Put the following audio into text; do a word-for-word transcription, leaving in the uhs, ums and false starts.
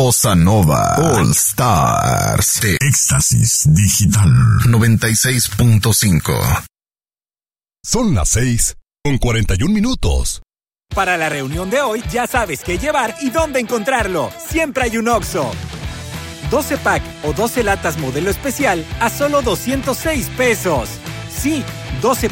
Bossa Nova All Stars de Éxtasis Digital noventa y seis punto cinco. Son las seis con cuarenta y un minutos. Para la reunión de hoy ya sabes qué llevar y dónde encontrarlo. Siempre hay un Oxxo. doce pack o doce latas modelo especial a solo doscientos seis pesos. Sí, doce